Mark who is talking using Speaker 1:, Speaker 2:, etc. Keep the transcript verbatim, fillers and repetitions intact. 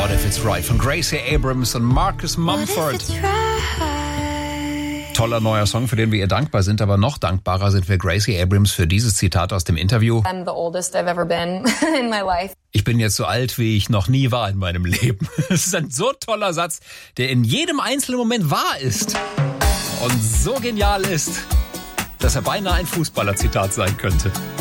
Speaker 1: What If It's Right von Gracie Abrams und Marcus Mumford. Toller neuer Song, für den wir ihr dankbar sind, aber noch dankbarer sind wir Gracie Abrams für dieses Zitat aus dem Interview.
Speaker 2: I'm the oldest I've ever been in my life.
Speaker 1: Ich bin jetzt so alt, wie ich noch nie war in meinem Leben. Das ist ein so toller Satz, der in jedem einzelnen Moment wahr ist und so genial ist, dass er beinahe ein Fußballer-Zitat sein könnte.